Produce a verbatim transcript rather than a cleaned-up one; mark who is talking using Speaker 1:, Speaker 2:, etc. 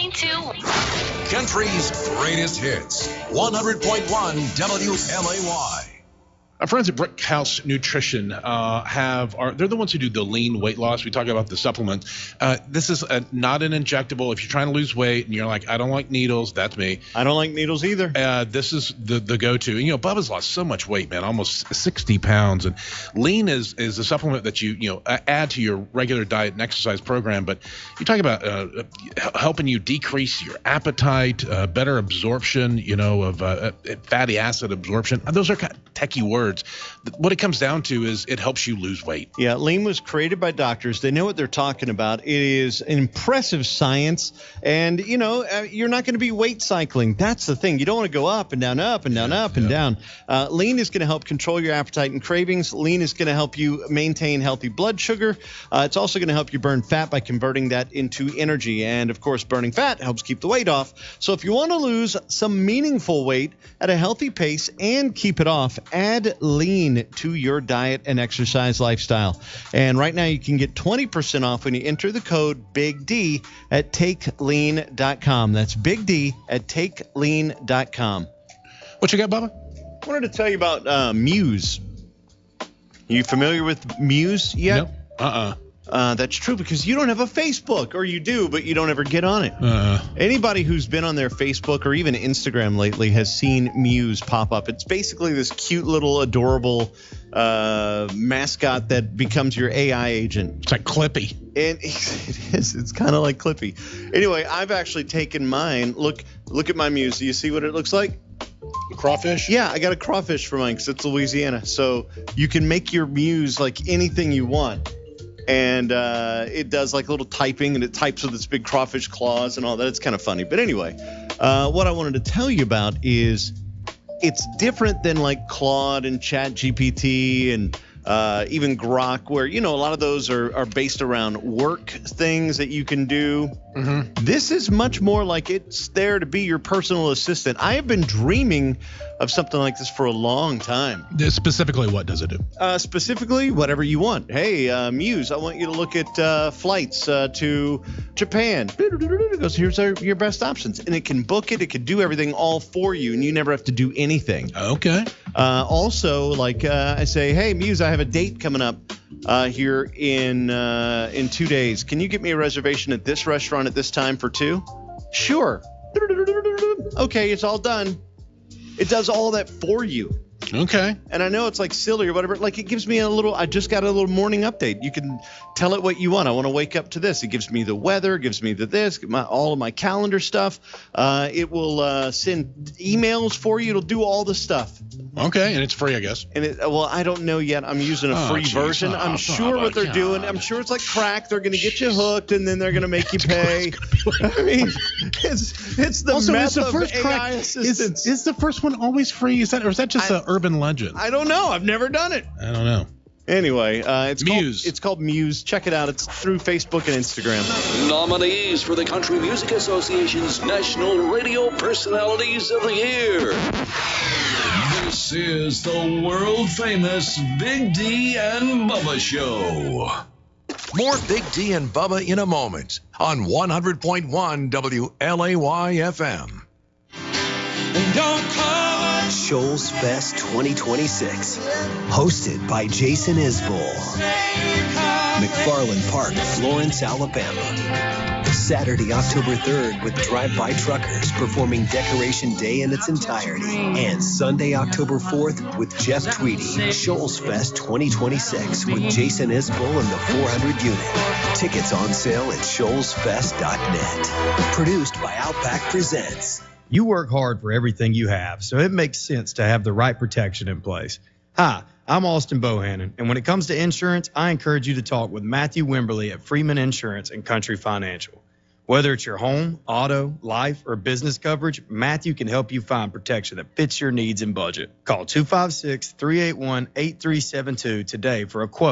Speaker 1: listening to
Speaker 2: Country's greatest hits. one hundred point one W L A Y.
Speaker 3: Our friends at Brickhouse Nutrition uh, have are they're the ones who do the lean weight loss. We talk about the supplement. Uh, this is a, not an injectable. If you're trying to lose weight and you're like, I don't like needles, that's me.
Speaker 4: I don't like needles either.
Speaker 3: Uh, this is the the go-to. And, you know, Bubba's lost so much weight, man, almost sixty pounds. And lean is is a supplement that you you know add to your regular diet and exercise program. But you talk about uh, helping you decrease your appetite, uh, better absorption, you know, of uh, fatty acid absorption. Those are kind of techie words. What it comes down to is it helps you lose weight.
Speaker 4: Yeah, lean was created by doctors. They know what they're talking about. It is impressive science. And, you know, uh, you're not going to be weight cycling. That's the thing. You don't want to go up and down, up and down,
Speaker 3: yeah,
Speaker 4: up and
Speaker 3: yeah.
Speaker 4: down. Uh, lean is going to help control your appetite and cravings. Lean is going to help you maintain healthy blood sugar. Uh, it's also going to help you burn fat by converting that into energy. And, of course, burning fat helps keep the weight off. So if you want to lose some meaningful weight at a healthy pace and keep it off, add lean to your diet and exercise lifestyle. And right now you can get twenty percent off when you enter the code Big D at take lean dot com. That's Big D at take lean dot com.
Speaker 3: What you got, Bubba?
Speaker 4: I wanted to tell you about uh, Muse. You familiar with Muse yet?
Speaker 3: Nope. Uh-uh.
Speaker 4: Uh, that's true because you don't have a Facebook, or you do, but you don't ever get on it.
Speaker 3: Uh-uh.
Speaker 4: Anybody who's been on their Facebook or even Instagram lately has seen Muse pop up. It's basically this cute little adorable uh, mascot that becomes your A I agent.
Speaker 3: It's like Clippy.
Speaker 4: And it is. It's kind of like Clippy. Anyway, I've actually taken mine. Look, look at my Muse. Do you see what it looks like?
Speaker 3: Crawfish?
Speaker 4: Yeah, I got a crawfish for mine because it's Louisiana. So you can make your Muse like anything you want. And uh, it does like a little typing, and it types with its big crawfish claws and all that. It's kind of funny. But anyway, uh, what I wanted to tell you about is it's different than like Claude and Chat G P T and uh, even Grok, where, you know, a lot of those are, are based around work things that you can do.
Speaker 3: Mm-hmm.
Speaker 4: This is much more like it's there to be your personal assistant. I have been dreaming of something like this for a long time.
Speaker 3: Specifically, what does it do?
Speaker 4: Uh, specifically, whatever you want. Hey, uh, Muse, I want you to look at uh, flights uh, to Japan. It goes, here's our, your best options. And it can book it. It can do everything all for you, and you never have to do anything.
Speaker 3: Okay.
Speaker 4: Uh, also, like uh, I say, hey, Muse, I have a date coming up uh, here in uh, in two days. Can you get me a reservation at this restaurant at this time for two? Sure. Okay, it's all done. It does all that for you.
Speaker 3: Okay.
Speaker 4: And I know it's like silly or whatever. Like, it gives me a little, I just got a little morning update. You can tell it what you want. I want to wake up to this. It gives me the weather, gives me the this, my, all of my calendar stuff. Uh, it will uh, send emails for you. It'll do all the stuff.
Speaker 3: Okay. And it's free, I guess.
Speaker 4: And it, well, I don't know yet. I'm using a
Speaker 3: Oh,
Speaker 4: free
Speaker 3: geez.
Speaker 4: version.
Speaker 3: Oh,
Speaker 4: I'm
Speaker 3: oh,
Speaker 4: sure
Speaker 3: oh,
Speaker 4: what they're
Speaker 3: God.
Speaker 4: doing. I'm sure it's like crack. They're going to get you hooked, and then they're going to make you pay. I mean, it's it's the
Speaker 3: Also,
Speaker 4: meth
Speaker 3: is the
Speaker 4: of
Speaker 3: first
Speaker 4: A I
Speaker 3: crack, is,
Speaker 4: assistance.
Speaker 3: is the first one always free? Is that, or is that just
Speaker 4: I-
Speaker 3: an urban legend?
Speaker 4: I don't know. I've never done it.
Speaker 3: I don't know.
Speaker 4: Anyway, uh, it's
Speaker 3: Muse.
Speaker 4: called it's called Muse. Check it out. It's through Facebook and Instagram.
Speaker 5: Nominees for the Country Music Association's National Radio Personalities of the Year.
Speaker 2: This is the world-famous Big D and Bubba Show. More Big D and Bubba in a moment on one hundred point one W L A Y F M.
Speaker 6: Shoals Fest twenty twenty-six, hosted by Jason Isbell. McFarland Park, Florence, Alabama. Saturday, October third, with Drive-By Truckers performing Decoration Day in its entirety. And Sunday, October fourth, with Jeff Tweedy. Shoals Fest twenty twenty-six with Jason Isbell and the four hundred unit. Tickets on sale at shoals fest dot net. Produced by Outback Presents.
Speaker 7: You work hard for everything you have, so it makes sense to have the right protection in place. Hi, I'm Austin Bohannon, and when it comes to insurance, I encourage you to talk with Matthew Wimberly at Freeman Insurance and Country Financial. Whether it's your home, auto, life, or business coverage, Matthew can help you find protection that fits your needs and budget. Call two five six, three eight one, eight three seven two today for a quote.